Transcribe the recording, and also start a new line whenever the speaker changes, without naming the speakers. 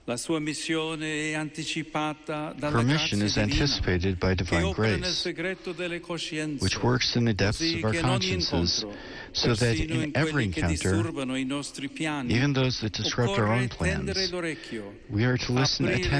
Her mission is anticipated by divine grace, which works in the depths of our consciences, so that in every encounter, even those that disrupt our own plans, we are to listen attentively